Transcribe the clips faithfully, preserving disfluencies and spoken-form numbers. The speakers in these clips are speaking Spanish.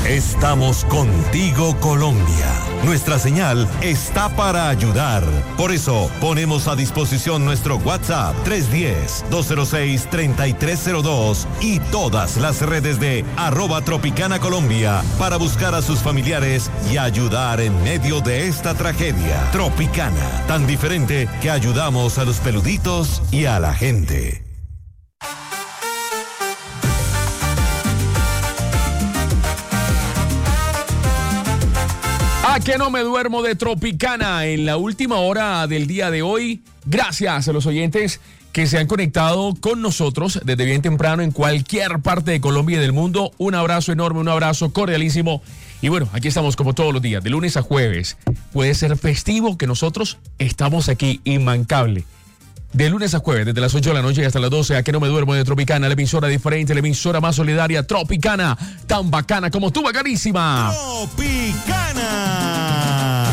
Estamos contigo, Colombia. Nuestra señal está para ayudar. Por eso, ponemos a disposición nuestro WhatsApp tres uno cero, dos cero seis, tres tres cero dos y todas las redes de arroba Tropicana Colombia para buscar a sus familiares y ayudar en medio de esta tragedia. Tropicana, tan diferente que ayudamos a los peluditos y a la gente. ¿A que no me duermo de Tropicana en la última hora del día de hoy? Gracias a los oyentes que se han conectado con nosotros desde bien temprano en cualquier parte de Colombia y del mundo. Un abrazo enorme, un abrazo cordialísimo. Y bueno, aquí estamos como todos los días, de lunes a jueves. Puede ser festivo que nosotros estamos aquí, inmancable. De lunes a jueves, desde las ocho de la noche hasta las doce, ¿a que no me duermo de Tropicana? La emisora diferente, la emisora más solidaria, Tropicana, tan bacana como tú, bacanísima. Tropicana,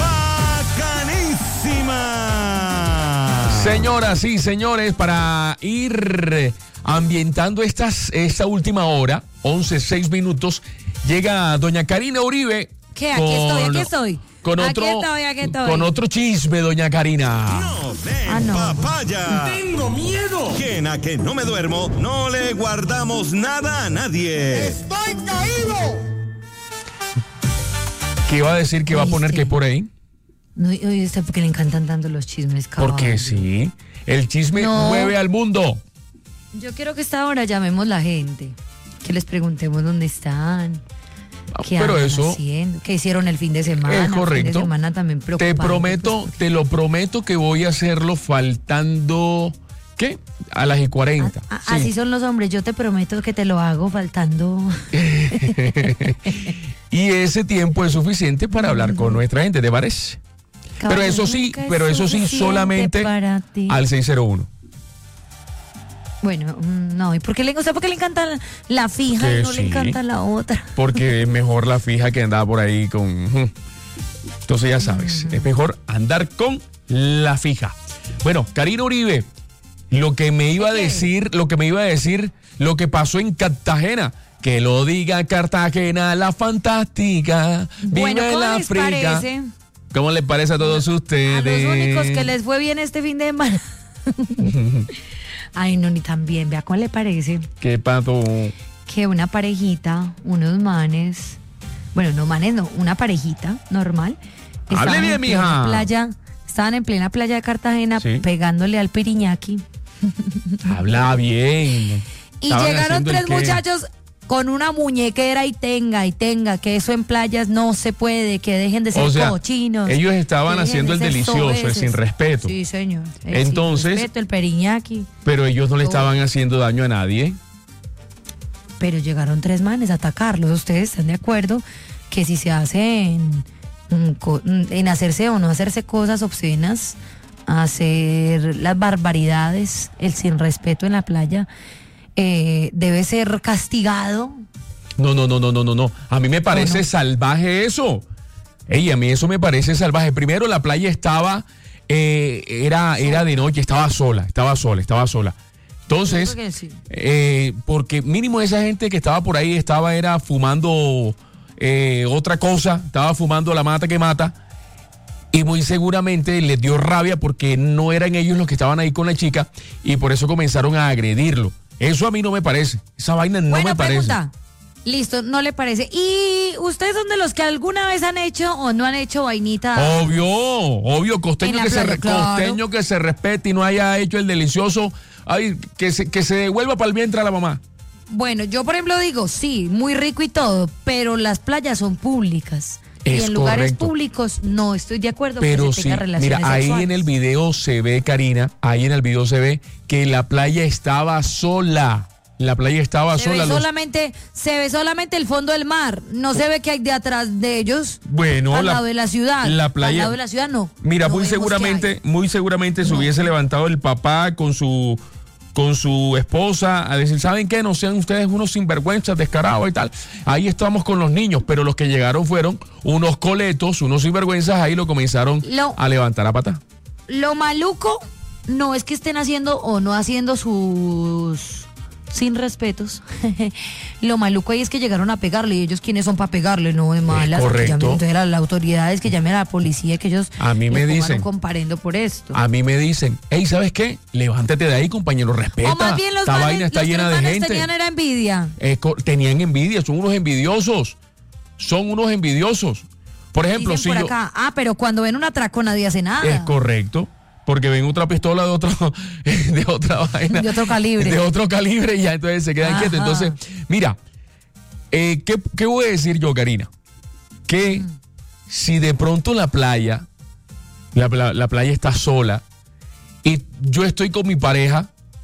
bacanísima. Señoras y señores, para ir ambientando estas, esta última hora, once, seis minutos, llega doña Karina Uribe. ¿Qué? Aquí estoy, aquí estoy. Con otro, aquí estoy, aquí estoy. Con otro chisme, doña Karina. No den Ah, no. papaya. ¡Tengo miedo! Quien a que no me duermo, no le guardamos nada a nadie. ¡Estoy caído! ¿Qué iba a decir que va a poner Oíste. que por ahí? No, oye, ¿usted por qué le encantan tanto los chismes, caballo? Porque sí, el chisme No. mueve al mundo. Yo quiero que a esta hora llamemos la gente, que les preguntemos dónde están, qué Pero andan eso haciendo, qué hicieron el fin de semana. es El fin correcto. de semana también Te preocupante, prometo, pues, te lo prometo que voy a hacerlo faltando, ¿qué? A las y cuarenta. a- a- Sí. Así son los hombres, yo te prometo que te lo hago faltando. Y ese tiempo es suficiente para hablar con nuestra gente, ¿te parece? Pero eso sí, Nunca es pero eso sí suficiente solamente para ti. al seis cero uno. Bueno, mm, no, ¿y por qué le, o sea, por qué le encanta la, la fija Que y no sí. le encanta la otra? Porque es mejor la fija que andaba por ahí con... Entonces ya sabes, es mejor andar con la fija. Bueno, Karina Uribe, lo que me iba a ¿Qué? decir, lo que me iba a decir, lo que pasó en Cartagena. Que lo diga Cartagena, la fantástica. Bueno, Viva ¿cómo el les África. parece? ¿Cómo les parece a todos ustedes? A los únicos que les fue bien este fin de semana. Ay, no, ni tan bien. Vea, ¿cómo le parece ¿Qué pato? que una parejita, unos manes, bueno, no manes, no, una parejita normal, Hable estaban bien, en plena mija. playa, estaban en plena playa de Cartagena Sí. pegándole al piriñaki Habla bien. y Estaban llegaron haciendo el tres qué. muchachos con una muñequera y tenga y tenga, que eso en playas no se puede, que dejen de ser O sea, cochinos. ellos estaban que dejen haciendo de el ser delicioso, el soeces. sin respeto. Sí, señor. El Entonces- sin respeto, el periñaki. Pero ellos no le Todo. estaban haciendo daño a nadie. Pero llegaron tres manes a atacarlos. ¿Ustedes están de acuerdo que si se hacen mm, co- mm, en hacerse o no hacerse cosas obscenas, hacer las barbaridades, el sin respeto en la playa, eh, debe ser castigado? No, no, no, no, no, no, no. A mí me parece no? salvaje eso. Ey, a mí eso me parece salvaje. Primero, la playa estaba, eh, era, era de noche, estaba sola, estaba sola, estaba sola. Entonces, Yo creo que sí. eh, porque mínimo esa gente que estaba por ahí estaba era fumando eh, otra cosa, estaba fumando la mata que mata. Y muy seguramente les dio rabia porque no eran ellos los que estaban ahí con la chica y por eso comenzaron a agredirlo. Eso a mí no me parece. Esa vaina no Buena me parece. pregunta. Listo, no le parece. ¿Y ustedes son de los que alguna vez han hecho o no han hecho vainita? Obvio, obvio, En costeño la que, se, playa, re- claro. costeño que se respete y no haya hecho el delicioso, ay, que se, que se devuelva para el vientre a la mamá. Bueno, yo por ejemplo digo, sí, muy rico y todo, pero las playas son públicas. Es y en lugares correcto. públicos no estoy de acuerdo Pero que se sí, tenga relaciones mira, ahí sexuales. en el video se ve, Karina, ahí en el video se ve que la playa estaba sola. La playa estaba se sola. ve los- solamente, se ve solamente el fondo del mar, no se ve que hay de atrás de ellos. Bueno, al la- lado de la ciudad. la playa- Al lado de la ciudad no. Mira, No muy vemos que seguramente, hay. muy seguramente se No. hubiese levantado el papá con su con su esposa a decir, ¿saben qué? No sean ustedes unos sinvergüenzas, descarados y tal. Ahí estamos con los niños, pero los que llegaron fueron unos coletos, unos sinvergüenzas, ahí lo comenzaron Lo- a levantar a pata. Lo maluco no es que estén haciendo o no haciendo sus sin respetos. Lo maluco ahí es que llegaron a pegarle, y ellos quiénes son para pegarle, no de malas. correcto. Que llamen, entonces las autoridades que llamen a la policía, que ellos A mí me le pongan dicen- un comparendo por esto. A mí me dicen, hey, ¿sabes qué? Levántate de ahí, compañero, respeta. O más bien los Esta manes- vaina está los que llena los de manes gente. tenían era envidia. Eh, co- tenían envidia, son unos envidiosos. Son unos envidiosos. Por ejemplo, Dicen si por yo... acá, ah, pero cuando ven un atraco nadie hace nada. Es correcto. Porque ven otra pistola de otro, de otra vaina. De otro calibre. De otro calibre y ya entonces se quedan Ajá. quietos. Entonces, mira, eh, ¿qué, ¿qué voy a decir yo, Karina? Que si de pronto la playa, la, la- la playa está sola y yo estoy con mi pareja,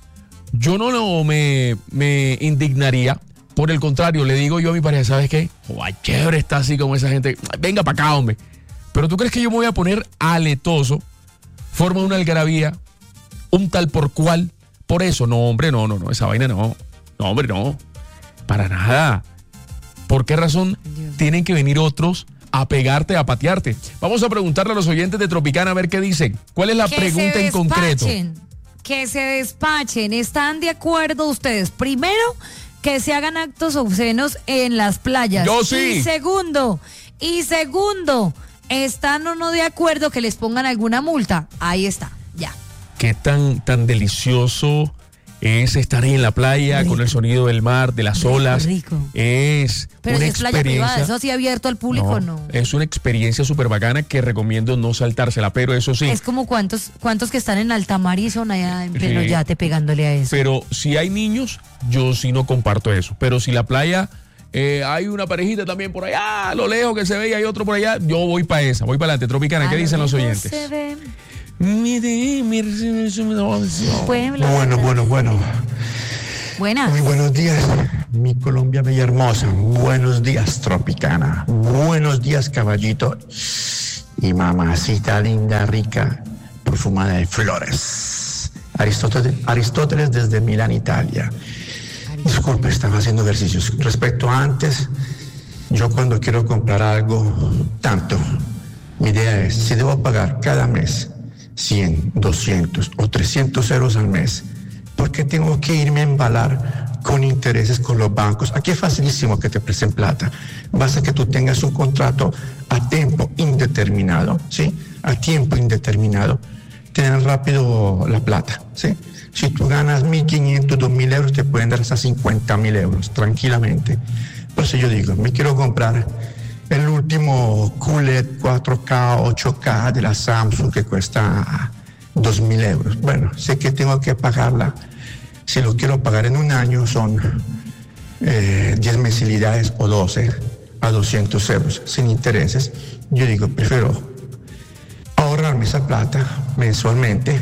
yo no, no me, me indignaría. Por el contrario, le digo yo a mi pareja, ¿sabes qué? Guay, chévere está así como esa gente. Venga para acá, hombre. Pero ¿tú crees que yo me voy a poner aletoso? Forma una algarabía, un tal por cual. Por eso, no, hombre, no, no, no, esa vaina no. No, hombre, no. Para nada. ¿Por qué razón Dios. tienen que venir otros a pegarte, a patearte? Vamos a preguntarle a los oyentes de Tropicana a ver qué dicen. ¿Cuál es la Que pregunta se en concreto? despachen, Que se despachen. ¿Están de acuerdo ustedes? Primero, que se hagan actos obscenos en las playas. Yo sí. Y segundo, y segundo, ¿están o no de acuerdo que les pongan alguna multa? Ahí está, ya. Qué tan, tan delicioso es estar ahí en la playa Rico. con el sonido del mar, de las Rico, olas. rico. Es Pero una si es playa privada, experiencia. eso sí abierto al público, no. Es una experiencia súper bacana que recomiendo no saltársela, pero eso sí. Es como cuántos, cuántos que están en alta mar y son allá en pleno Sí. yate pegándole a eso. Pero si hay niños, yo sí no comparto eso. Pero si la playa, eh, hay una parejita también por allá, a lo lejos que se ve y hay otro por allá, yo voy para esa, voy para adelante. Tropicana, A ¿qué lo dicen los lejos oyentes? se ve Mire, mire, pueblo. Bueno, bueno, bueno. Buenas. Muy buenos días, mi Colombia bella hermosa. Buenos días, Tropicana. Buenos días, caballito. Y mamacita linda, rica, perfumada de flores. Aristóteles, Aristóteles desde Milán, Italia. Disculpe, estaba haciendo ejercicios. Respecto a antes, yo cuando quiero comprar algo, tanto, mi idea es, si debo pagar cada mes cien, doscientos o trescientos euros al mes, ¿por qué tengo que irme a embalar con intereses con los bancos? Aquí es facilísimo que te presten plata. Basta que tú tengas un contrato a tiempo indeterminado, ¿sí? A tiempo indeterminado. Te dan rápido la plata, ¿sí? Si tú ganas mil quinientos, dos mil euros, te pueden dar hasta cincuenta mil euros, tranquilamente. Por eso yo digo, me quiero comprar el último Q L E D cuatro K, ocho K de la Samsung que cuesta dos mil euros. Bueno, sé que tengo que pagarla. Si lo quiero pagar en un año son eh, diez mensualidades o doce a doscientos euros sin intereses. Yo digo, prefiero ahorrarme esa plata mensualmente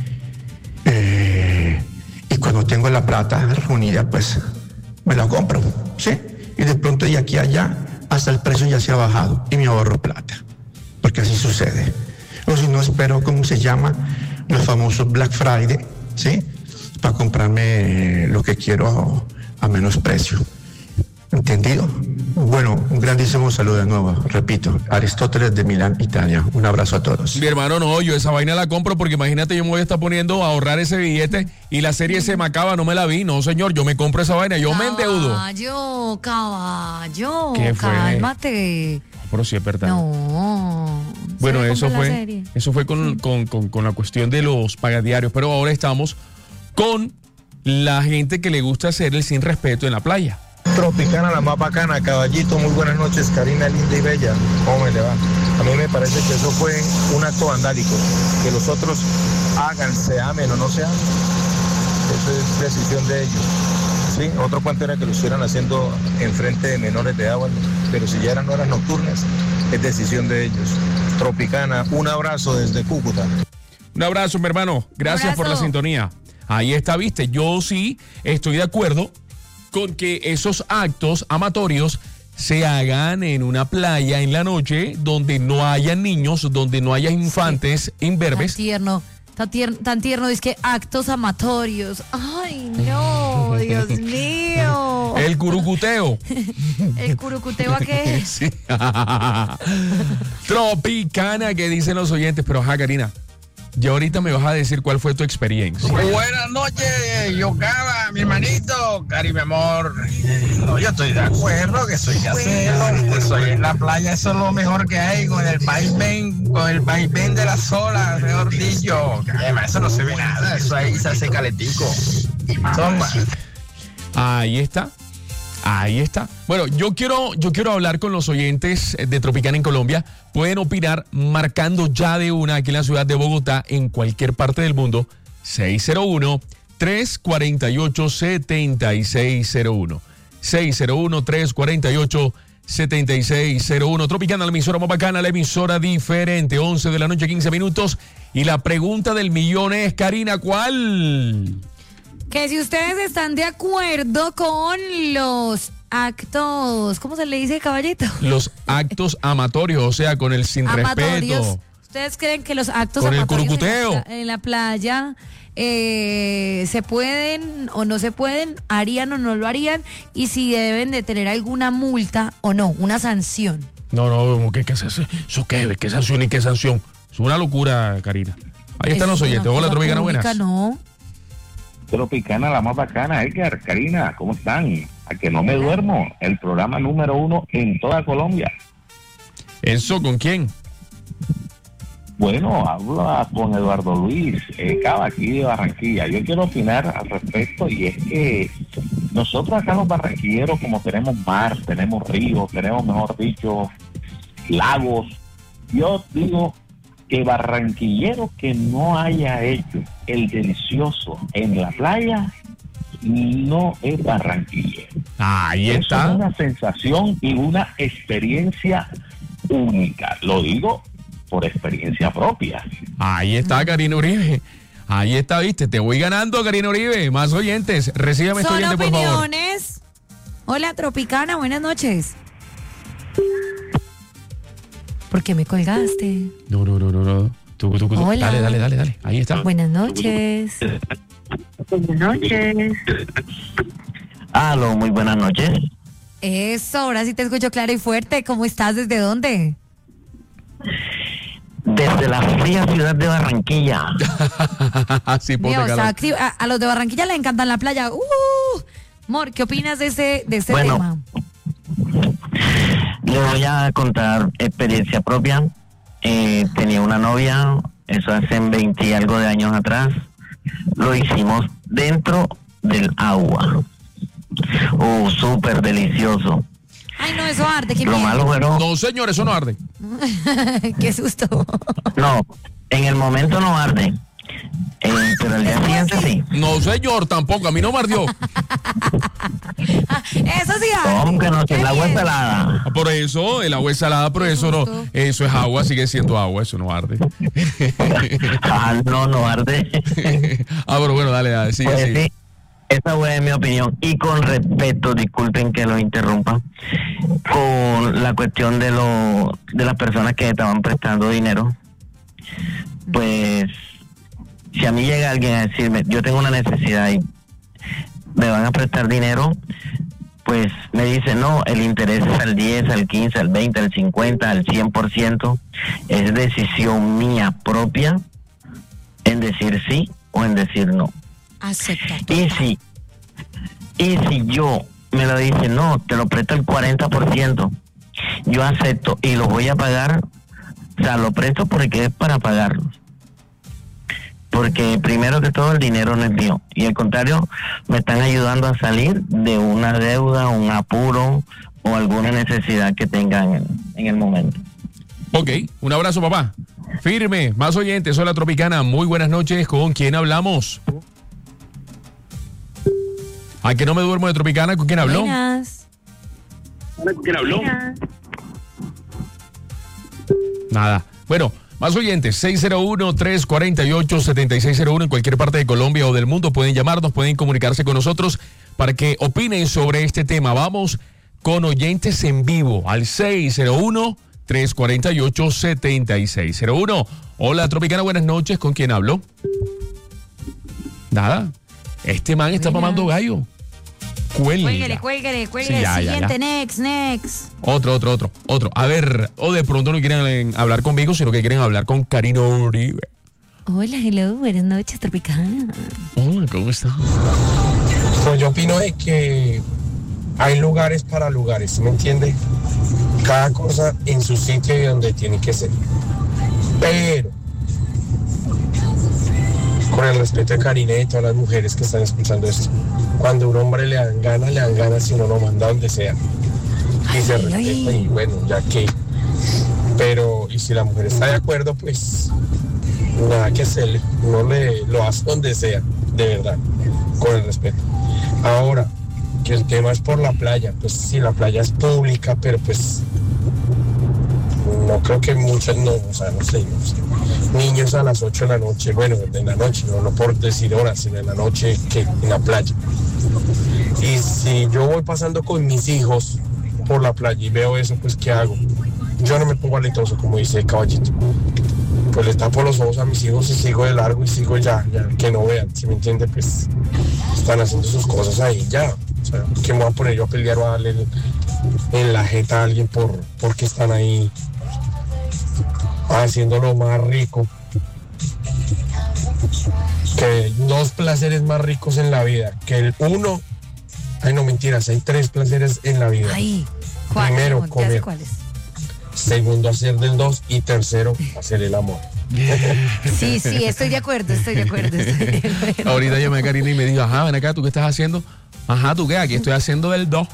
eh, y cuando tengo la plata reunida, pues me la compro, ¿sí? Y de pronto de aquí a allá hasta el precio ya se ha bajado y me ahorro plata, porque así sucede. O si no, espero, ¿cómo se llama? Los famosos Black Friday, ¿sí? Para comprarme lo que quiero a, a menos precio. ¿Entendido? Bueno, un grandísimo saludo de nuevo. Repito, Aristóteles de Milán, Italia. Un abrazo a todos. Mi hermano, no, yo esa vaina la compro porque imagínate, yo me voy a estar poniendo a ahorrar ese billete y la serie se me acaba, no me la vi. No, señor, yo me compro esa vaina, yo me endeudo. Caballo, caballo, ¿Qué fue? cálmate. Pero sí es verdad. No. Bueno, se eso compra la fue, serie. eso fue con, con, con, con la cuestión de los pagadiarios, pero ahora estamos con la gente que le gusta hacer el sin respeto en la playa. Tropicana, la más bacana, caballito, muy buenas noches, Karina, linda y bella, ¿cómo me le va? A mí me parece que eso fue un acto vandálico, que los otros hagan, se amen o no se amen, eso es decisión de ellos, ¿sí? Otro cuento era que lo estuvieran haciendo en frente de menores de edad, pero si ya eran horas nocturnas, es decisión de ellos. Tropicana, un abrazo desde Cúcuta. Un abrazo, mi hermano, gracias por la abrazo. sintonía. Ahí está, viste, yo sí estoy de acuerdo con que esos actos amatorios se hagan en una playa en la noche donde no haya niños, donde no haya infantes Tan imberbes. tierno, tan tierno, tan tierno, es que actos amatorios. Ay, no, Dios mío. El curucuteo. ¿El curucuteo a qué? Sí. Tropicana, que dicen los oyentes, pero ajá, Karina, ya ahorita me vas a decir cuál fue tu experiencia. Buenas noches, Yocaba, mi hermanito, Cari, mi amor. No, yo estoy de acuerdo que eso hay que hacerlo. Eso ahí en la playa, eso es lo mejor que hay, con el vaivén, con el vaivén de las olas, mejor dicho. Además, eso no se ve nada, eso ahí se hace caletico. Toma. Ahí está. Ahí está. Bueno, yo quiero, yo quiero hablar con los oyentes de Tropicana en Colombia. Pueden opinar marcando ya de una aquí en la ciudad de Bogotá, en cualquier parte del mundo. seis cero uno, tres cuatro ocho, siete seis cero uno. seis cero uno, tres cuatro ocho, siete seis cero uno. Tropicana, la emisora más bacana, la emisora diferente. once de la noche, quince minutos. Y la pregunta del millón es, Karina, ¿cuál? Que si ustedes están de acuerdo con los actos, ¿cómo se le dice, caballito? Los actos amatorios, o sea, con el sin Amatorios. respeto. ¿Ustedes creen que los actos Con el amatorios curucuteo. en la, en la playa eh, se pueden o no se pueden, harían o no lo harían, y si deben de tener alguna multa o no, una sanción? No, no, ¿qué, qué es eso? ¿Eso qué? ¿Qué sanción y qué sanción? Es una locura, Karina. Ahí están Eso los es oyentes. una Hola, cosa Tropicana, pública, buenas. No. Tropicana, la más bacana, Edgar, Karina, ¿cómo están? A que no me duermo, el programa número uno en toda Colombia. ¿Eso con quién? Bueno, habla con Eduardo Luis, eh, Cava, aquí de Barranquilla. Yo quiero opinar al respecto, y es que nosotros acá los barranquilleros, como tenemos mar, tenemos ríos, tenemos, mejor dicho, lagos, yo digo que barranquillero que no haya hecho el delicioso en la playa no es barranquillero. Ahí Eso está. es una sensación y una experiencia única. Lo digo por experiencia propia. Ahí está, Karina Uribe. Ahí está, viste. Te voy ganando, Karina Uribe. Más oyentes. Recíbame este Son oyente, por favor. opiniones. Hola, Tropicana, buenas noches. ¿Por qué me colgaste? No, no, no, no, no. Tú, tú, tú. Hola. Dale, dale, dale, dale. Ahí está. Buenas noches. Buenas noches. Aló, muy buenas noches. Eso, ahora sí te escucho claro y fuerte. ¿Cómo estás? ¿Desde dónde? Desde la fría ciudad de Barranquilla. Sí, ponte Dios, calor. acti- a, a los de Barranquilla les encanta la playa. Uh, Mor, ¿qué opinas de ese, de ese Bueno. tema? Le voy a contar experiencia propia. Eh, tenía una novia, eso hace veinte y algo de años atrás. Lo hicimos dentro del agua. Uh, súper delicioso. Ay, no, eso arde. Qué Lo miedo. malo fueron... No, señor, eso no arde. Qué susto. No, en el momento no arde. Eh, pero al día siguiente sí. No, señor, tampoco. A mí no me ardió. Eso sí arde. ¿Cómo que no? Si Qué el agua es miedo. salada. Por eso, el agua es salada, pero Qué eso no. susto. Eso es agua, sigue siendo agua. Eso no arde. Ah, no, no arde. Ah, pero bueno, dale, dale. Sigue, Pues sigue. sí, esa fue mi opinión. Y con respeto, disculpen que lo interrumpa, con la cuestión de lo, de las personas que estaban prestando dinero, pues si a mí llega alguien a decirme, yo tengo una necesidad y me van a prestar dinero, pues me dice, no, el interés es al diez, al quince, al veinte, al cincuenta, al cien por ciento, es decisión mía propia en decir sí o en decir no. Acepta. Y si, y si yo me lo dice, no, te lo presto el cuarenta por ciento, yo acepto y lo voy a pagar, o sea, lo presto porque es para pagarlo. Porque primero que todo el dinero no es mío, y al contrario, me están ayudando a salir de una deuda, un apuro o alguna necesidad que tengan en, en el momento. Ok, un abrazo, papá. Firme, más oyentes. Hola, Tropicana. Muy buenas noches. ¿Con quién hablamos? ¿A que no me duermo de Tropicana? ¿Con quién habló? Buenas. ¿Con quién habló? Nada. Bueno, más oyentes. seis cero uno, tres cuatro ocho, siete seis cero uno. En cualquier parte de Colombia o del mundo pueden llamarnos, pueden comunicarse con nosotros para que opinen sobre este tema. Vamos con oyentes en vivo al seis cero uno, tres cuatro ocho, siete seis cero uno. Hola, Tropicana, buenas noches. ¿Con quién hablo? Nada. Este man está Buenas. mamando gallo. Cuelga. Cuélguele, cuélguele, cuélguele. Sí, ya, ya, Siguiente, ya. next, next. Otro, otro, otro, otro. A ver, o de pronto no quieren hablar conmigo, sino que quieren hablar con Karina Uribe. Hola, hello, buenas noches, Tropicana. Hola, ¿cómo estás? Pues yo opino de que hay lugares para lugares, ¿sí me entiende? Cada cosa en su sitio y donde tiene que ser. Pero, con el respeto de Karina y de todas las mujeres que están escuchando esto, cuando a un hombre le dan ganas, le dan ganas si uno lo manda donde sea. Y se respeta y bueno, ya que. Pero, y si la mujer está de acuerdo, pues nada que hacerle. Uno le lo hace donde sea, de verdad, con el respeto. Ahora, que el tema es por la playa, pues sí, la playa es pública, pero pues no creo que muchas, no, o sea, no sé, no sé. Niños a las ocho de la noche, bueno, de la noche, no, no por decir horas, sino en la noche que en la playa. Y si yo voy pasando con mis hijos por la playa y veo eso, pues ¿qué hago? Yo no me pongo aletoso, como dice el caballito. Pues les tapo los ojos a mis hijos y sigo de largo y sigo ya, ya que no vean, si me entiende, pues están haciendo sus cosas ahí, ya. O sea, ¿qué me voy a poner yo a pelear o a darle en la jeta a alguien por porque están ahí haciéndolo más rico? Que dos placeres más ricos en la vida, que el uno, ay no mentiras, hay tres placeres en la vida. Ay, ¿cuál? Primero, ¿Qué comer. hace cuáles? Segundo, hacer del dos. Y tercero, hacer el amor. Sí, sí, estoy de acuerdo, estoy de acuerdo. Estoy de acuerdo. Ahorita llamé a Karina y me dijo, ajá, ven acá, ¿tú qué estás haciendo? Ajá, ¿tú qué? Aquí estoy haciendo del dos.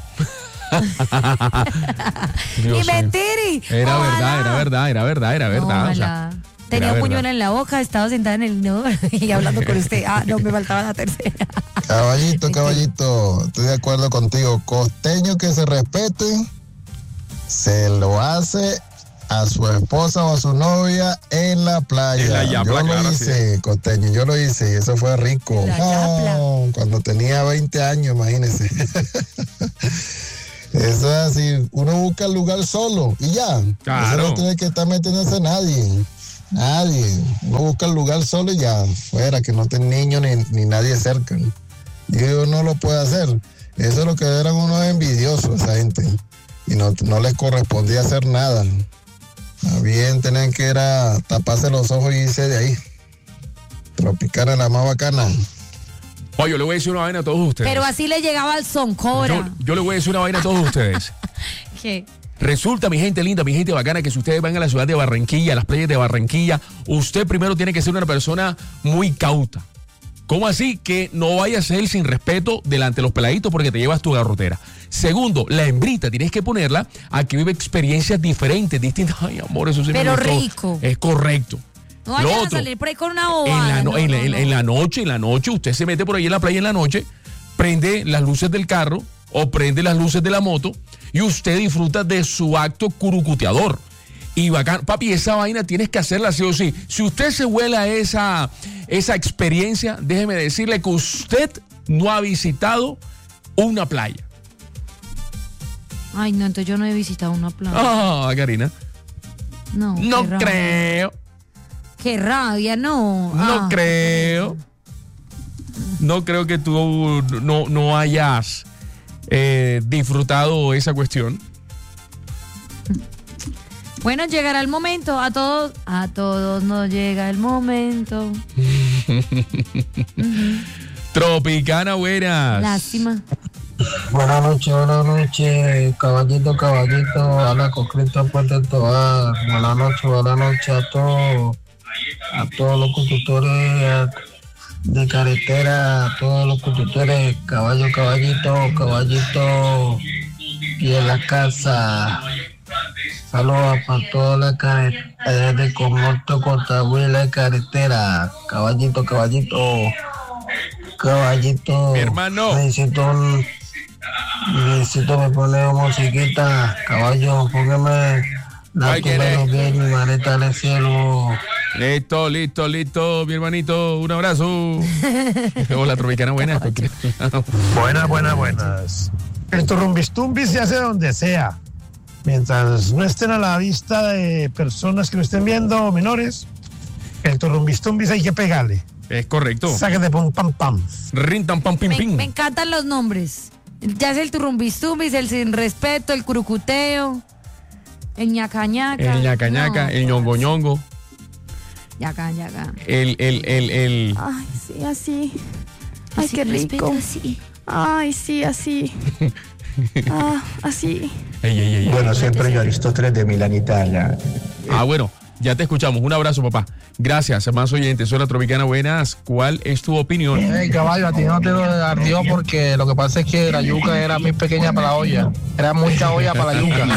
Y mentiri. Era Ojalá. verdad, era verdad, era verdad, era verdad. O sea, Ojalá. Tenía un puñuelo en la boca, estaba sentada en el no y hablando con usted. Ah, no, me faltaba la tercera. Caballito, caballito, estoy de acuerdo contigo. Costeño que se respete, se lo hace a su esposa o a su novia en la playa. En la yapla, yo lo claro, hice, sí. Costeño, yo lo hice y eso fue rico. La No, cuando tenía veinte años, imagínese. Eso es así, uno busca el lugar solo y ya. Claro. Eso no tiene que estar metiéndose nadie. Nadie. Uno busca el lugar solo y ya, fuera, que no estén niños ni, ni nadie cerca. Y uno no lo puede hacer. Eso es lo que eran unos envidiosos, esa gente. Y no, no les correspondía hacer nada. Más bien tenían que ir a taparse los ojos y irse de ahí. Tropicana, la más bacana. oye, yo le voy a decir una vaina a todos ustedes. Pero así le llegaba al son, Cora. Yo, yo le voy a decir una vaina a todos ustedes. ¿Qué? Resulta, mi gente linda, mi gente bacana, que si ustedes van a la ciudad de Barranquilla, a las playas de Barranquilla, usted primero tiene que ser una persona muy cauta. ¿Cómo así? Que no vaya a ser sin respeto delante de los peladitos porque te llevas tu garrotera. Segundo, la hembrita tienes que ponerla a que vive experiencias diferentes, distintas. Ay, amor, eso sí me Pero gustó. rico. Es correcto. No Lo vayan a otro, salir por ahí con una en bobada. la, no- no, en, la, no, en- no. en la noche, en la noche, usted se mete por ahí en la playa en la noche, prende las luces del carro o prende las luces de la moto y usted disfruta de su acto curucuteador. Y bacán, papi, esa vaina tienes que hacerla sí o sí. Si usted se vuela esa, esa experiencia, déjeme decirle que usted no ha visitado una playa. Ay, no, entonces yo no he visitado una playa. Ah, Karina. No, No qué rabia. creo, Qué rabia, no. no Ah. creo. No creo que tú no, no hayas eh, disfrutado esa cuestión. Bueno, llegará el momento. A todos, a todos nos llega el momento. Tropicana, buenas. Lástima. Buenas noches, buenas noches, caballito, caballito, habla con Cristo Puerto Tobar. Buenas noches, buenas noches a todos, a todos los conductores de carretera, a todos los conductores, caballo, caballito, caballito, y en la casa. Saludos para toda la carretera de Comorto, Cotahuila de carretera, caballito, caballito, caballito. Mi hermano. Necesito un... Necesito me poner musiquita, caballo, póngame la Ay, tumba ¿quiere? de los pies, mi maneta al cielo. Listo, listo, listo, mi hermanito. Un abrazo. Hola, Tropicana, buenas. Buenas, buenas, buenas. El turrumbistumbi se hace donde sea. Mientras no estén a la vista de personas que lo estén viendo, menores, el turrumbistumbi hay que pegarle. Es correcto. Sáquete pum pam pam. Rintan pam pim Me, pim. me encantan los nombres. Ya es el turrumbistumbis, el sin respeto, el curucuteo, el ñacañaca. El ñacañaca, No, el ñongo ñongo. Ya acá, ya acá. El, el, el, el. Ay, sí, así. Ay, Así, qué respeta, rico. así. Ay, sí, así. Ah, así. Ey, ey, ey, ey. Bueno, siempre yo Aristóteles de Milán, Italia. Ah, bueno, ya te escuchamos. Un abrazo, papá. Gracias, más oyentes. Soy la Tropicana. Buenas. ¿Cuál es tu opinión? Hey, caballo, a ti no te lo ardió porque lo que pasa es que la yuca era muy pequeña para la olla. Era mucha olla para la yuca.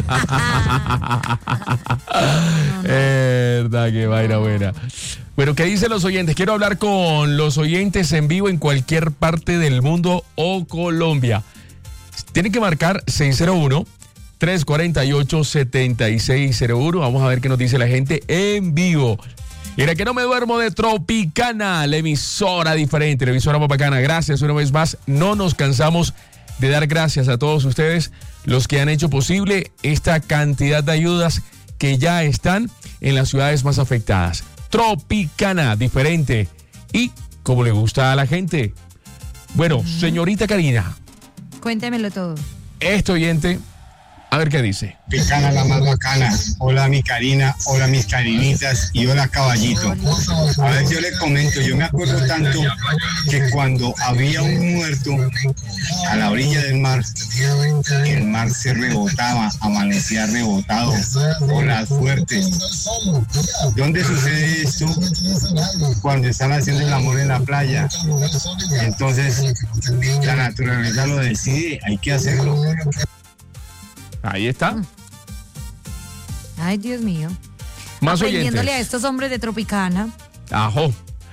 Verdad, que vaina buena. Bueno, ¿qué dicen los oyentes? Quiero hablar con los oyentes en vivo en cualquier parte del mundo o Colombia. Tienen que marcar seis cero uno, tres cuatro ocho, siete seis cero uno. Vamos a ver qué nos dice la gente en vivo. Mira que no me duermo de Tropicana, la emisora diferente, la emisora más bacana. Gracias una vez más. No nos cansamos de dar gracias a todos ustedes, los que han hecho posible esta cantidad de ayudas que ya están en las ciudades más afectadas. Tropicana, diferente y como le gusta a la gente. Bueno, uh-huh. Señorita Karina. Cuéntemelo todo. Este oyente, a ver qué dice. Tropicana, la más bacana. Hola mi Karina, hola mis carinitas y hola caballito. A ver, yo le comento, yo me acuerdo tanto que cuando había un muerto a la orilla del mar, el mar se rebotaba, amanecía rebotado, olas fuertes. ¿Dónde sucede esto? Cuando están haciendo el amor en la playa. Entonces, la naturaleza lo decide, hay que hacerlo. Ahí está. Ay, Dios mío. Más Aprendiéndole oyentes. a estos hombres de Tropicana. Ajo.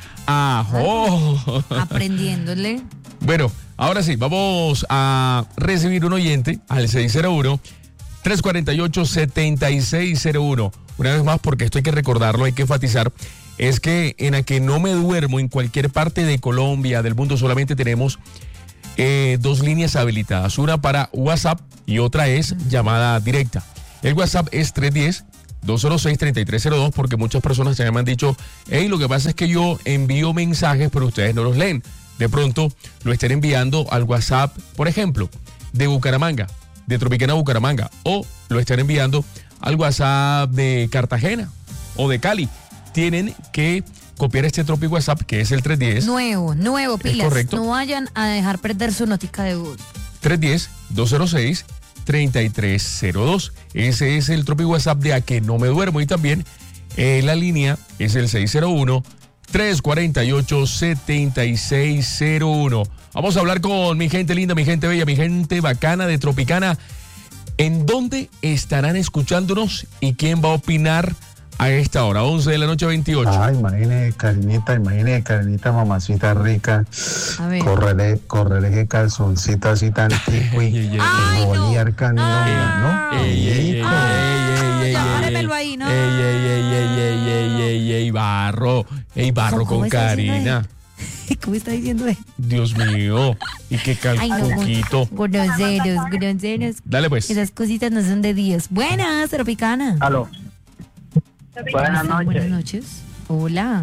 Ajo. Aprendiéndole. Bueno, ahora sí, vamos a recibir un oyente al seis cero uno, tres cuatro ocho, siete seis cero uno. Una vez más, porque esto hay que recordarlo, hay que enfatizar, es que en la que no me duermo en cualquier parte de Colombia, del mundo, solamente tenemos eh, dos líneas habilitadas. Una para WhatsApp y otra es llamada directa. El WhatsApp es tres uno cero, dos cero seis, tres tres cero dos, porque muchas personas ya me han dicho, hey, lo que pasa es que yo envío mensajes, pero ustedes no los leen. De pronto lo estén enviando al WhatsApp, por ejemplo, de Bucaramanga, de Tropicana Bucaramanga, o lo estén enviando al WhatsApp de Cartagena o de Cali. Tienen que copiar este Tropic WhatsApp, que es el tres uno cero. Nuevo, nuevo, pilas. Correcto. No vayan a dejar perder su notica de voz. tres uno cero, dos cero seis, tres tres cero dos. Ese es el Tropic WhatsApp de A Que No Me Duermo. Y también eh, la línea es el seis cero uno, tres cuatro ocho, siete seis cero uno. Vamos a hablar con mi gente linda, mi gente bella, mi gente bacana de Tropicana. ¿En dónde estarán escuchándonos y quién va a opinar a esta hora? once de la noche, veintiocho. Ay, imagine, Karinita, imagine, Karinita, mamacita rica. A ver. Correle, correle ese calzoncito así tan tico y bolíar canela, ¿no? Ey, ey, ey, ey, ey, Ya, ey, páremelo ahí, ¿no? ey, ey, ey, ey, ey, ey, ey, ey, barro, ey, barro ¿Cómo con está diciendo Karina. ¿Cómo está diciendo él? Dios mío, y qué Ay, no, calcuquito. groseros, groseros. Dale pues. Esas cositas no son de Dios. Buenas, Tropicana. Aló. Buenas noches. Buenas noches. Hola.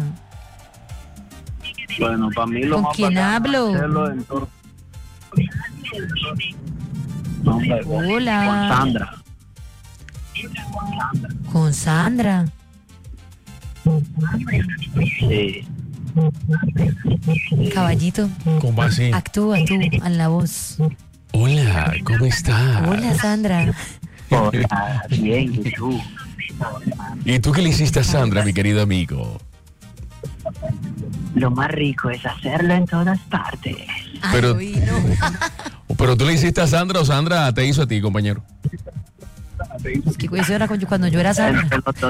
Bueno, para mí lo ¿Con más quién bacano hablo? es hacerlo en tor- No, hombre, con- Hola. Con Sandra. Con Sandra. Sí. Caballito. ¿Cómo así? Actúa tú en la voz. Hola, ¿cómo estás? Hola, Sandra. Hola, bien, ¿y tú? ¿Y tú qué le hiciste a Sandra, mi querido amigo? Lo más rico es hacerlo en todas partes. Pero, pero tú le hiciste a Sandra o Sandra te hizo a ti, compañero. Es que eso era cuando cuando yo era Sandra.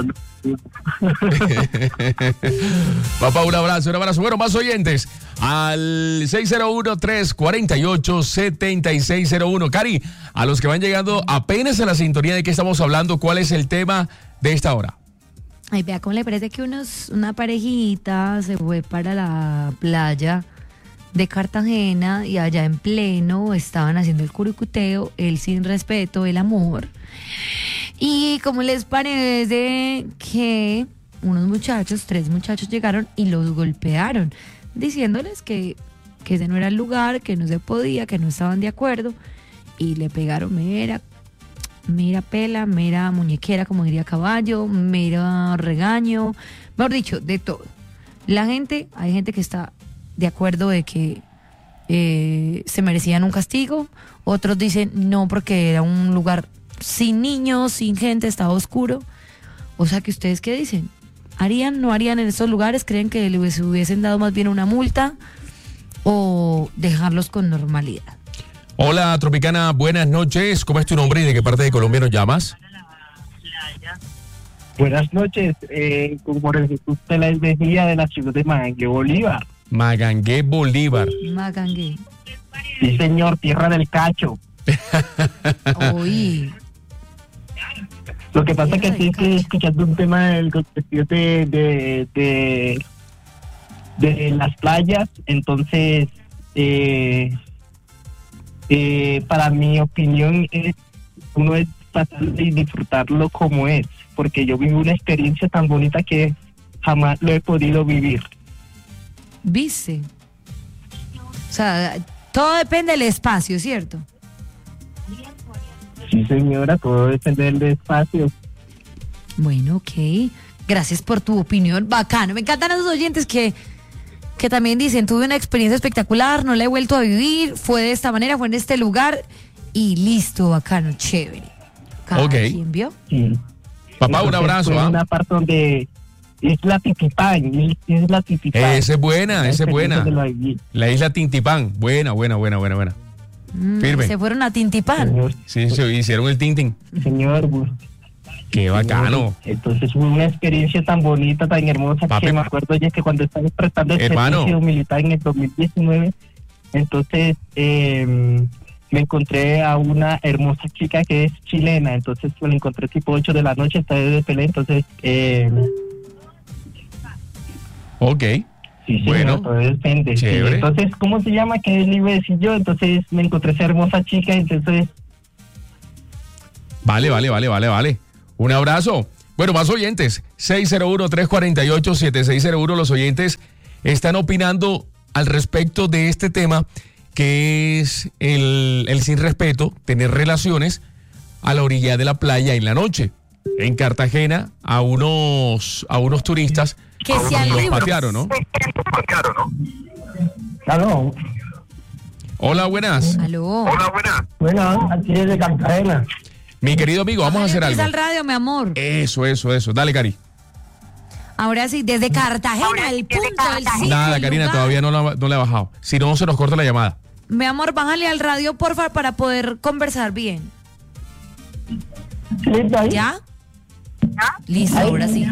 Papá, un abrazo, un abrazo. Bueno, más oyentes al seis cero uno, tres cuatro ocho, siete seis cero uno. Cari, a los que van llegando apenas a la sintonía de qué estamos hablando, ¿cuál es el tema de esta hora? Ay, vea, ¿cómo le parece que unos, una parejita se fue para la playa de Cartagena y allá en pleno estaban haciendo el curucuteo, el sin respeto, el amor? Y ¿cómo les parece que unos muchachos, tres muchachos llegaron y los golpearon, diciéndoles que, que ese no era el lugar, que no se podía, que no estaban de acuerdo, y le pegaron, mira, mera pela, mera muñequera, como diría Caballo, mera regaño, mejor dicho, de todo. La gente, hay gente que está de acuerdo de que eh, se merecían un castigo, otros dicen no porque era un lugar sin niños, sin gente, estaba oscuro. O sea, que ustedes qué dicen, ¿harían, no harían en esos lugares? ¿Creen que le hubiesen dado más bien una multa o dejarlos con normalidad? Hola, Tropicana, buenas noches. ¿Cómo es tu nombre y de qué parte de Colombia nos llamas? Buenas noches, eh, con Jorge Jesús Peláez Mejía de la ciudad de Magangué, Bolívar. Magangué, Bolívar. Magangué. Sí, señor, tierra del cacho. Uy. Lo que pasa es que sí estoy escuchando un tema del cuestión de, de, de, de las playas, entonces, eh, eh, para mi opinión, es, uno es pasarlo y disfrutarlo como es, porque yo viví una experiencia tan bonita que jamás lo he podido vivir. ¿Viste? O sea, todo depende del espacio, ¿cierto? Sí, señora, todo depende del espacio. Bueno, ok. Gracias por tu opinión. Bacano. Me encantan esos oyentes que, que también dicen, tuve una experiencia espectacular, no la he vuelto a vivir, fue de esta manera, fue en este lugar y listo, bacano, chévere. Cada Ok. quien vio. Sí. Papá, un Entonces, abrazo. fue ¿ah? una parte donde es la Titipán, es, es la Titipán. Esa es buena, esa es buena. De lo allí. La isla Tintipán. Buena, buena, buena, buena, buena. Mm, Firme. se fueron a Tintipán. Sí, se hicieron el Tintin. Señor, Qué bacano. entonces fue una experiencia tan bonita, tan hermosa, Papi. que me acuerdo ya que cuando estaba prestando el Hermano. servicio militar en el dos mil diecinueve, entonces eh, me encontré a una hermosa chica que es chilena, entonces me la encontré tipo ocho de la noche, estaba de pelea, entonces eh, Ok. sí, sí, Bueno, no, todo depende. Sí, chévere. entonces, ¿cómo se llama? ¿Qué le iba a decir yo? Entonces me encontré esa hermosa chica, entonces Vale, vale, vale, vale, vale. Un abrazo. Bueno, más oyentes. seis cero uno, tres cuatro ocho, siete seis cero uno. Los oyentes están opinando al respecto de este tema, que es el, el sin respeto, tener relaciones a la orilla de la playa en la noche. En Cartagena, a unos, a unos turistas Que sean los libres. patearon, ¿no? Aló. Hola, buenas. Aló. Hola, buenas. Buenas, aquí desde Cartagena. Mi querido amigo, vamos a hacer algo. Empieza el radio, mi amor. Eso, eso, eso. Dale, Cari. Ahora sí, desde Cartagena, el punto, el sitio. Nada, el Karina, lugar. todavía no la, no la he bajado. Si no, se nos corta la llamada. Mi amor, bájale al radio, porfa, para poder conversar bien. ¿Ya? Listo, ahora sí.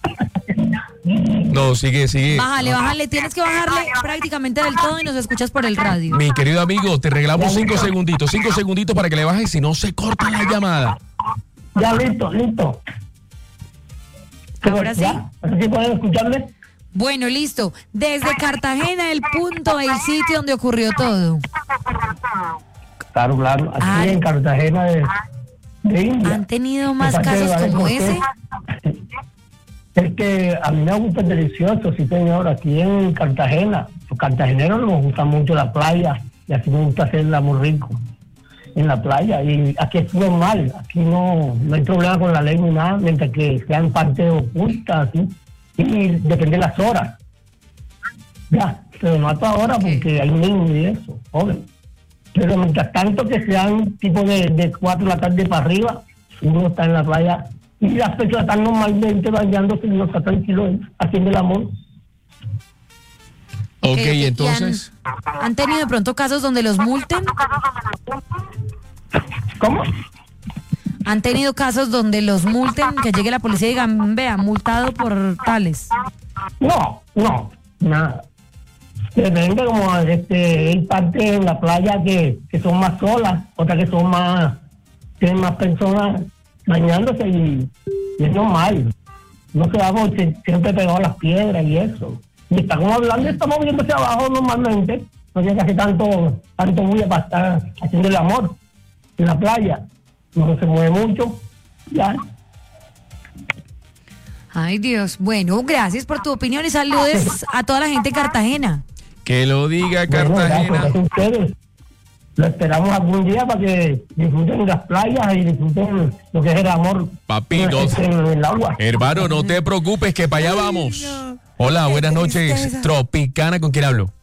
No, sigue, sigue. Bájale, bájale. Tienes que bajarle prácticamente del todo y nos escuchas por el radio. Mi querido amigo, te regalamos cinco segunditos, cinco segunditos para que le bajes, si no se corta la llamada. Ya, listo, listo. Ahora sí. ¿Así pueden escucharme? Bueno, listo. Desde Cartagena, el punto, el sitio donde ocurrió todo. Claro, claro. Aquí Ah. en Cartagena de, de India. ¿Han tenido más De parte de casos Valencia como Cortés. ese? Es que a mí me gusta el delicioso, sí señor, aquí en Cartagena. Los cartageneros nos gusta mucho la playa y así me gusta hacer el amor rico en la playa. Y aquí es normal, aquí no, no hay problema con la ley ni nada, mientras que sean parte oculta, así. Y depende de las horas. Ya, pero no a toda hora porque hay niños y eso, joven. Pero mientras tanto que sean tipo de, de cuatro de la tarde para arriba, uno está en la playa y las personas están normalmente bañándose y uno está tranquilo ahí, haciendo el amor. Ok, Eh, y entonces. ¿Han, han tenido de pronto casos donde los multen? ¿Cómo? ¿Han tenido casos donde los multen, que llegue la policía y digan, vea, multado por tales? No, no, nada. Depende como este, hay partes en la playa que, que son más solas, otras que son más, tienen más personas bañándose y, y es normal. No se va porque siempre pegado a las piedras y eso. Y estamos hablando, estamos viéndose abajo normalmente, no tiene que hacer tanto, tanto bulla para estar haciendo el amor en la playa. No se mueve mucho, ya. Ay, Dios. Bueno, gracias por tu opinión y saludes a toda la gente de Cartagena. Que lo diga Bueno, Cartagena. gracias a ustedes. lo esperamos algún día para que disfruten las playas y disfruten lo que es el amor. Papito, en, en el agua. hermano, no te preocupes que para allá vamos. Hola, buenas noches, Tropicana, ¿con quién hablo?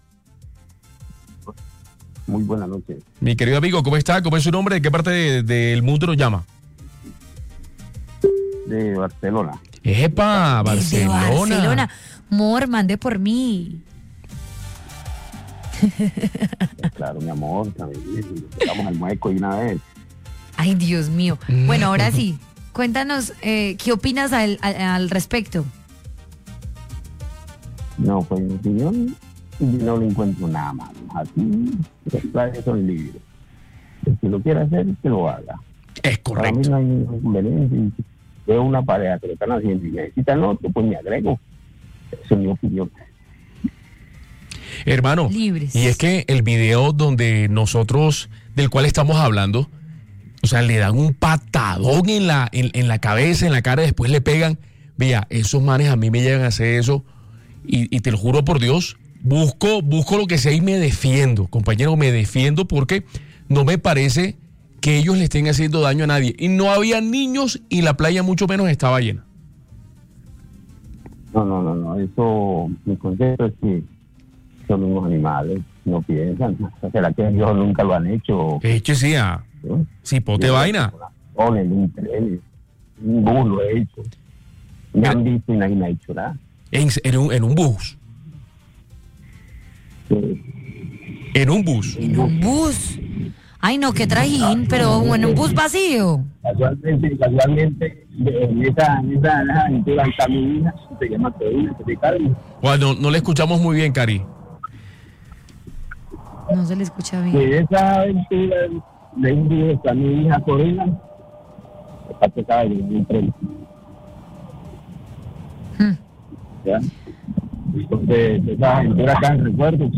Muy buenas noches. Mi querido amigo, ¿cómo está? ¿Cómo es su nombre? ¿De qué parte de- del mundo nos llama? De Barcelona. ¡Epa! Desde Barcelona. Barcelona. Mor, mande por mí. Claro, mi amor, también. Estamos al mueco y una vez. Ay, Dios mío. Bueno, ahora sí. Cuéntanos, eh, ¿qué opinas al, al, al respecto? No, pues en mi opinión, yo no le encuentro nada malo. Aquí las playas son libres. Si lo quiere hacer, que lo haga. Es Para mí no hay ningún inconveniente. Si veo una pareja que lo están haciendo y necesitan otro, pues me agrego. Esa es mi opinión. Hermano, Libres. y es que el video donde nosotros, del cual estamos hablando, o sea, le dan un patadón en la, en, en la cabeza, en la cara, y después le pegan. Vea, esos manes a mí me llegan a hacer eso, y, y te lo juro por Dios, busco, busco lo que sea y me defiendo, compañero, me defiendo porque no me parece que ellos le estén haciendo daño a nadie. Y no había niños y la playa mucho menos estaba llena. No, no, no, no. Eso, mi concepto es que son unos animales, no piensan. ¿Será que ellos nunca lo han hecho? Eche sí, ah. Sí, pote Yo, vaina. En un tren, un bus lo he hecho. Me han visto y nadie me ha hecho nada. En, en, un, en un bus. En un bus. En un bus. Ay, no, qué trajín, pero en un bus vacío. Casualmente, casualmente, en esa, en esa aventura está mi hija, se llama Corina, se Carmen. Bueno, no le escuchamos muy bien, Cari. No se le escucha bien. De esa aventura de un día está mi hija Corina, está pesada en un tren. ¿Ya? Entonces, de esa aventura acá en recuerdos.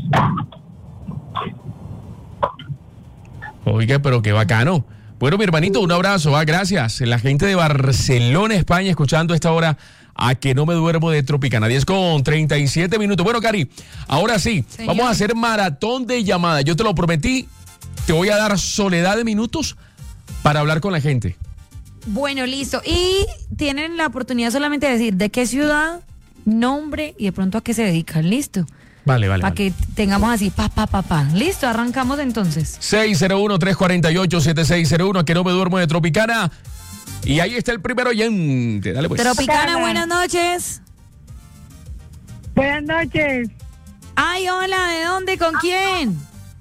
Oiga, pero qué bacano. Bueno, mi hermanito, un abrazo, ah, gracias. La gente de Barcelona, España, escuchando a esta hora a que no me duermo de Tropicana. diez con treinta y siete minutos. Bueno, Cari, ahora sí, Señor. vamos a hacer maratón de llamadas. Yo te lo prometí, te voy a dar soledad de minutos para hablar con la gente. Bueno, listo. Y tienen la oportunidad solamente de decir de qué ciudad, nombre y de pronto a qué se dedican. Listo. Vale, vale. Para vale. que tengamos así, pa, pa, pa, pa. Listo, arrancamos entonces. seis cero uno, tres cuatro ocho, siete seis cero uno, a que no me duermo de Tropicana. Y ahí está el primero oyente. Dale pues. Tropicana, buenas noches. Buenas noches. Ay, hola, ¿de dónde? ¿Con quién?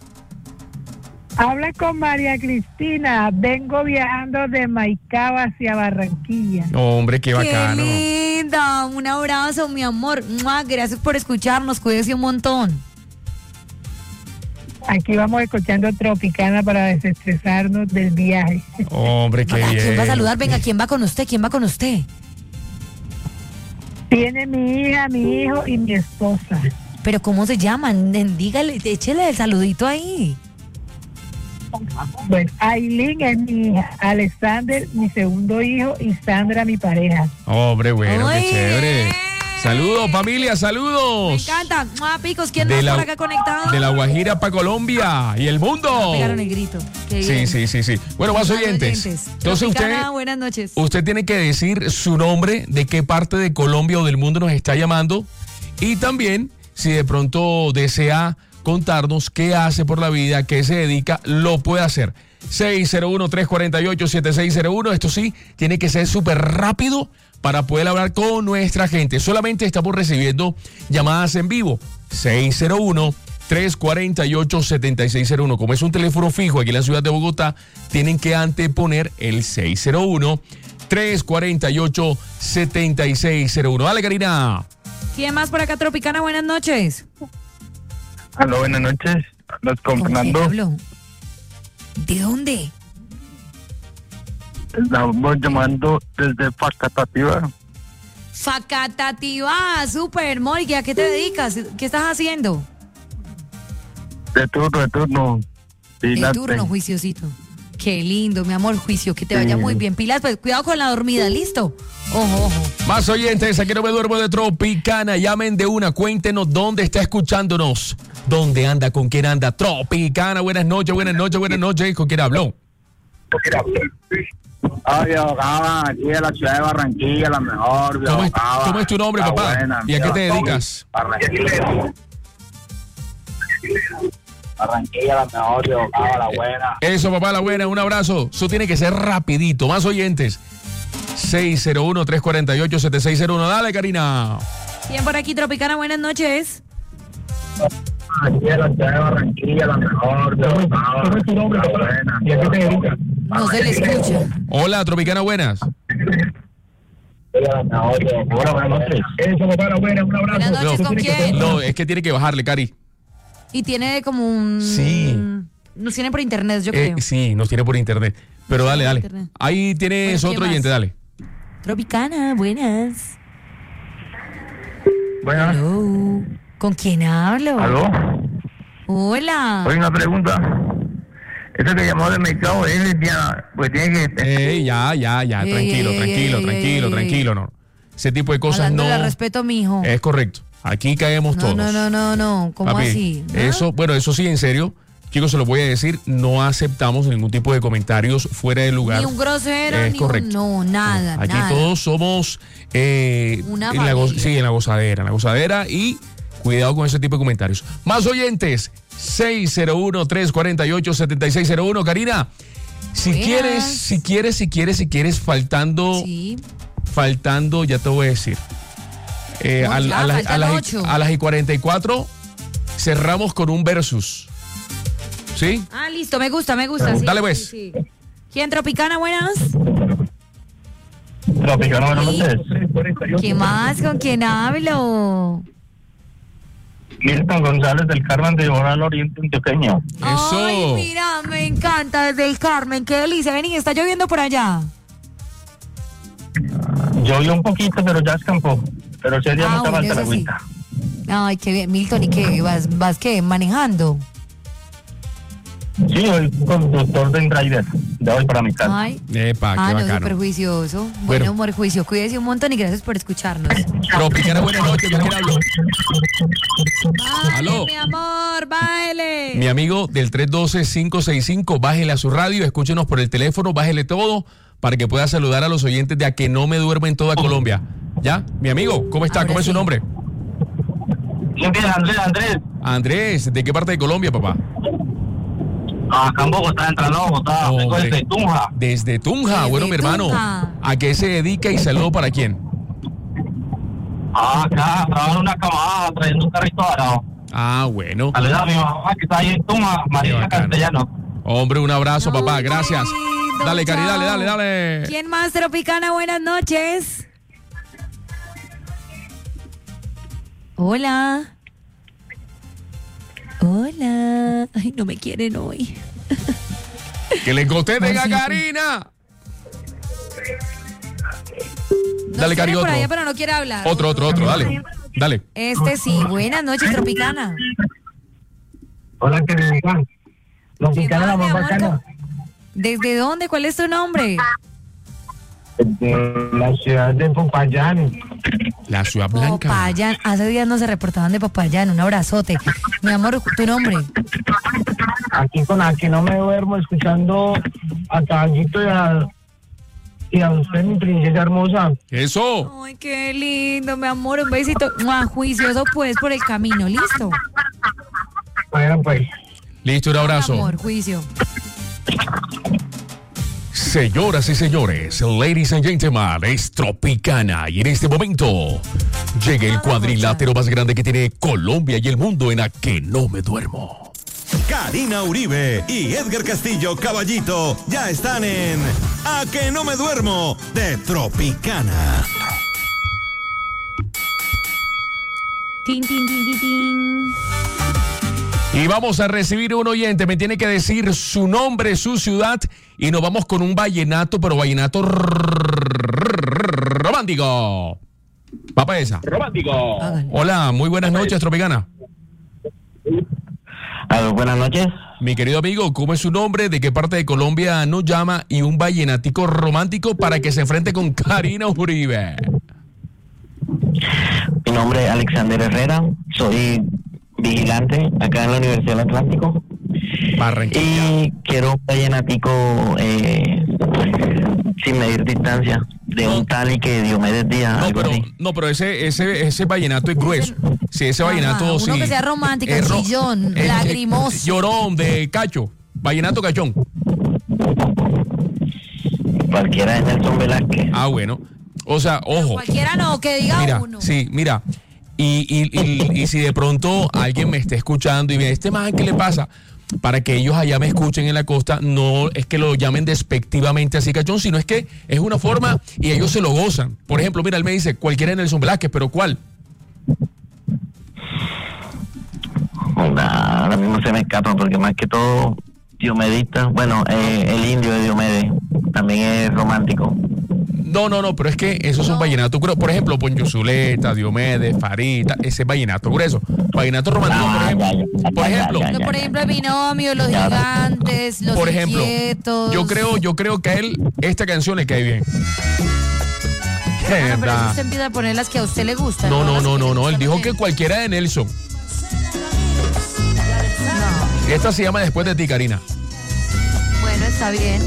Habla con María Cristina. Vengo viajando de Maicaba hacia Barranquilla. Hombre, qué bacano. Qué linda. Un abrazo, mi amor. ¡Mua! Gracias por escucharnos. Cuídese un montón. Aquí vamos escuchando Tropicana para desestresarnos del viaje. Hombre, qué ¿A bien. quién va a saludar? Venga, ¿quién va con usted? ¿Quién va con usted? Tiene mi hija, mi hijo y mi esposa. ¿Pero cómo se llaman? Dígale, échele el saludito ahí. Bueno, Aileen es mi hija, Alexander mi segundo hijo y Sandra mi pareja. Hombre, bueno, Oye. qué chévere. Saludos, familia, Me saludos. encanta. ¡Mua, picos! ¿Quién De más la- por acá conectado? De La Guajira para Colombia y el mundo. Pegaron el grito. Qué Sí, bien. sí, sí, sí. Bueno, más Más oyentes. oyentes. Entonces usted, Tropicana, buenas noches. usted tiene que decir su nombre, de qué parte de Colombia o del mundo nos está llamando y también si de pronto desea contarnos qué hace por la vida, qué se dedica, lo puede hacer. seis cero uno, tres cuatro ocho, siete seis cero uno. Esto sí, tiene que ser súper rápido para poder hablar con nuestra gente. Solamente estamos recibiendo llamadas en vivo. seis cero uno, tres cuatro ocho, siete seis cero uno. Como es un teléfono fijo aquí en la ciudad de Bogotá, tienen que anteponer el seis cero uno, tres cuatro ocho, siete seis cero uno. Dale, Karina. ¿Quién más por acá, Tropicana? Buenas noches. Aló, buenas noches. Hablas con Fernando. Hablo. ¿De dónde? Estamos llamando desde Facatativá. Facatativá, super, Mori, ¿a qué te dedicas? ¿Qué estás haciendo? De turno, de turno. De Vigilante. turno, juiciosito. Qué lindo, mi amor, juicio, que te vaya muy bien. Pilas, pues cuidado con la dormida, ¿listo? Ojo, ojo. Más oyentes, aquí no me duermo de Tropicana. Llamen de una, cuéntenos dónde está escuchándonos. ¿Dónde anda? ¿Con quién anda? Tropicana, buenas noches, buenas noches, buenas noches. ¿Con quién habló? Oye, Ocava, aquí de la ciudad de Barranquilla, la mejor. ¿Cómo es, Ocava, ¿Cómo es tu nombre, la papá? buena, ¿Y a qué te mira, dedicas? Barranquilla. Barranquilla, la mejor, de Ocava, la buena. Eso, papá, la buena, un abrazo. Eso tiene que ser rapidito. Más oyentes. seis cero uno, tres cuatro ocho, siete seis cero uno. Dale, Karina. Bien, por aquí, Tropicana, buenas noches. Aquí de la ciudad de Barranquilla, la mejor, de Ocava, la buena. ¿Y a qué te dedicas? No se le escucha. Hola, Tropicana, buenas. Buenas noches. Eso, papá, la buena, un abrazo. Buenas noches, ¿con quién? No, es que tiene que bajarle, Cari. Y tiene como un... Sí. Nos tiene por internet, yo Eh, creo. sí, nos tiene por internet. Pero dale, dale. internet. Ahí tienes Bueno, otro ¿quién oyente, más? dale. Tropicana, buenas. Buenas. Hello. ¿Con quién hablo? ¿Aló? Hola. Oye, una pregunta. Este que llamó del mercado es lesbiana, pues tiene que... Ey, ya, ya, ya, Ey, tranquilo, ey, tranquilo, ey, tranquilo, ey, tranquilo, no. Ese tipo de cosas Hablando no de respeto, mijo. es correcto. Aquí caemos No, todos. no, no, no, no. ¿Cómo Papi, así? ¿Ah? Eso, bueno, eso sí, en serio, chicos, se lo voy a decir, no aceptamos ningún tipo de comentarios fuera de lugar. Ni un grosero, Es ni correcto. un... No, nada, Aquí nada. todos somos eh, Una en la go- familia. sí, en la gozadera, en la gozadera y cuidado con ese tipo de comentarios. Más oyentes, seis cero uno, tres cuatro ocho, siete seis cero uno. Karina, si Buenas. quieres, si quieres, si quieres, si quieres, faltando, Sí. faltando, ya te voy a decir. Eh, No, a, ya, a las- a faltan las, ocho. a las y cuarenta y cuatro cerramos con un versus. ¿Sí? Ah, listo, me gusta, me gusta. Sí, Dale, sí, pues. sí. ¿Quién, Tropicana, buenas? Tropicana, buenas Sí. noches. ¿Qué más? ¿Con quién hablo? Milton González del Carmen de Oral Oriente Antioqueño. Ay, mira, me encanta desde el Carmen. Qué delicia. Vení, está lloviendo por allá. Llovió un poquito, pero ya escampó. Pero sería Ah, mucha bueno, falta la eso sí. agüita. Ay, qué bien. Milton, ¿y qué? ¿Vas, vas qué? ¿Manejando? Sí, soy conductor de Driver. De hoy para mi casa. Ay. Epa, Ah, qué no, bacano. súper juicioso. Bueno, Bueno. humor juicio. Cuídese un montón y gracias por escucharnos. Tropicana, buenas noches, ¿con quién hablo? Bájale, Aló. mi amor, bájale. Mi amigo del tres uno dos, cinco seis cinco, bájele a su radio, escúchenos por el teléfono, bájele todo para que pueda saludar a los oyentes de A Que No Me Duermo en toda Colombia. ¿Ya? Mi amigo, ¿cómo está? Ahora ¿Cómo es su sí. nombre? ¿Quién es Andrés? Andrés. Andrés, ¿de qué parte de Colombia, papá? Acá en Bogotá, entrando a Bogotá. Vengo Hombre. desde Tunja. Desde Tunja, Desde bueno, mi hermano. Tunja. ¿A qué se dedica y saludo para quién? Ah, acá, trabajo en una camada trayendo un carrito varado. Ah, bueno. Saluda a mi mamá que está ahí en Tunja, Qué María bacano. Castellano. Hombre, un abrazo, No, papá, qué gracias. lindo, Dale, Cari, chao. dale, dale, dale. ¿Quién más, Tropicana? Buenas noches. Hola. Hola. Ay, no me quieren hoy. Que le contesten Ay, a sí, Karina. Nos Dale, Cari, tiene por otro. allá, pero no quiere hablar. Otro, otro, otro, dale. Dale. Este sí. Buenas noches, Tropicana. Hola, querida. Tropicana, la más bacana. ¿Desde dónde? ¿Cuál es tu nombre? De la ciudad de Popayán. La ciudad blanca. Popayán. Hace días no se reportaban de Popayán. Un abrazote. Mi amor, tu nombre. Aquí con la que no me duermo, escuchando a Caballito y a, y a usted, mi princesa hermosa. Eso. Ay, qué lindo, mi amor. Un besito. Mua, juicioso, pues, por el camino. ¿Listo? Bueno, pues. Listo, un abrazo. Amor, juicio. Señoras y señores, ladies and gentlemen, es Tropicana y en este momento llega el cuadrilátero más grande que tiene Colombia y el mundo en A Que No Me Duermo. Karina Uribe y Edgar Castillo Caballito ya están en A Que No Me Duermo de Tropicana. Tin, tin, tin, tin, tin. Y vamos a recibir un oyente, me tiene que decir su nombre, su ciudad y nos vamos con un vallenato, pero vallenato romántico. Papá esa. Romántico. Hola, muy buenas noches, Tropicana. Aló, buenas noches. Mi querido amigo, ¿cómo es su nombre? ¿De qué parte de Colombia nos llama? Y un vallenatico romántico para que se enfrente con Karina Uribe. Mi nombre es Alexander Herrera, soy vigilante acá en la Universidad del Atlántico. Barranquilla. Y quiero un vallenatico eh, sin medir distancia, de un tal y que Diomedes Díaz. No, algo pero, así. no, pero ese, ese, ese vallenato es grueso. Sí, ese vallenato Uno sí. que sea romántico, Es ro- chillón, eh, eh, lagrimoso. Llorón, de cacho. Vallenato cachón. Cualquiera de Nelson Velázquez. Ah, bueno. O sea, ojo. Cualquiera no, que diga Mira, uno. sí, mira. Y, y, y, y si de pronto alguien me está escuchando y me dice, este man, ¿qué le pasa? Para que ellos allá me escuchen en la costa, no es que lo llamen despectivamente así cachón, sino es que es una forma y ellos se lo gozan. Por ejemplo, mira, él me dice, cualquiera de Nelson Velázquez, pero ¿cuál? Nah, ahora mismo se me escapa porque más que todo diomedista, bueno, eh, el indio de Diomedes también es romántico. No, no, no, pero es que esos son vallenatos gruesos. Por ejemplo, Poncho Zuleta, Diomedes, Farita, ese es vallenato grueso. Vallenato romántico, por ejemplo. Por ejemplo, No, por ejemplo, el binomio, los gigantes, los por ejemplo, inquietos. yo creo, yo creo que a él esta canción le cae bien. Ah, pero si Verdad. usted empieza a poner las que a usted le gustan. No, no, Las no, que no, le no. Él gustan dijo a que él. cualquiera de Nelson. Esta se llama Después de ti, Karina. Bueno, está bien.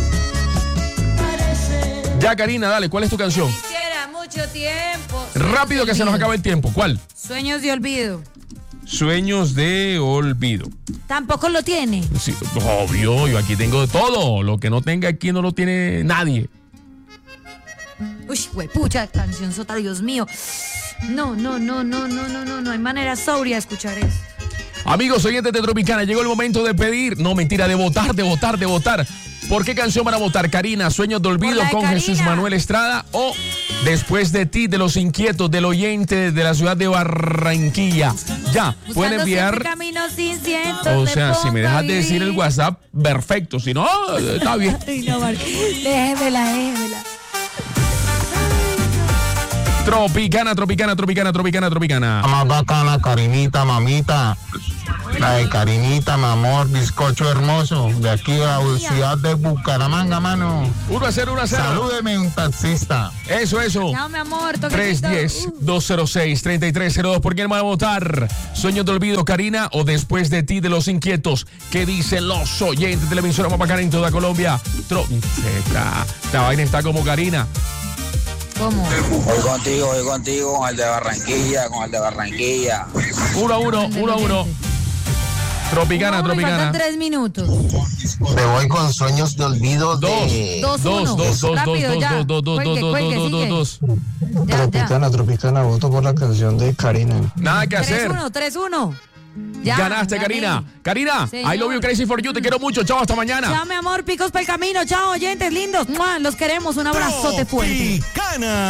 Ya, Karina, dale, ¿cuál es tu canción? Quisiera mucho tiempo. Rápido que se nos acaba el tiempo. ¿Cuál? Sueños de olvido. Sueños de olvido. Tampoco lo tiene. Sí, obvio, yo aquí tengo de todo. Lo que no tenga aquí no lo tiene nadie. Uy, güey, pucha, canción sota, Dios mío. No, no, no, no, no, no, no, no hay manera sobria de escuchar eso. Amigos oyentes de Tropicana, llegó el momento de pedir, no mentira, de votar, de votar, de votar. ¿Por qué canción van a votar? Karina, Sueños de Olvido Por la de con Karina. Jesús Manuel Estrada o Después de ti, de Los Inquietos, del oyente de la ciudad de Barranquilla. Ya, pueden Buscando enviar, siempre caminos inciertos, o me sea, si me pongo a dejas de decir el vivir. WhatsApp, perfecto, si no, está bien. Ay, no, Mar- déjemela, déjemela. Tropicana, Tropicana, Tropicana, Tropicana, Tropicana. Más bacana, Karinita, mamita. La de Karinita, mi amor, bizcocho hermoso. De aquí a la ciudad de Bucaramanga, mano. uno a cero, uno a cero. Salúdeme, un taxista. Eso, eso. Chao, mi amor, toquecito. tres uno cero, dos cero seis, tres tres cero dos. ¿Por quién van a votar? Sueños de Olvido, Karina, o Después de ti, de Los Inquietos. ¿Qué dicen los oyentes de la emisora más bacana en toda Colombia? Tro- esta, esta vaina está como Karina. ¿Cómo? Voy contigo, voy contigo con el de Barranquilla, con el de Barranquilla. Uno a uno, uno a uno. Tropicana, No, me Tropicana. faltan tres minutos. Me voy con Sueños de Olvido de... Dos, Dos, uno. dos, dos, Rápido, dos, ya. dos, dos, dos, Cuelgue, dos, cuelgue, dos, sigue. dos, dos. Ya, ya. Tropicana, Tropicana, voto por la canción de Karina. Nada que tres hacer. uno, tres uno. Ya, Ganaste, gané. Karina. Karina, Señor. I love you crazy for you. Te quiero mucho. Chao, hasta mañana. Chao, mi amor, picos para el camino. Chao, oyentes lindos. ¡Mua! Los queremos. Un abrazote fuerte. Tropicana.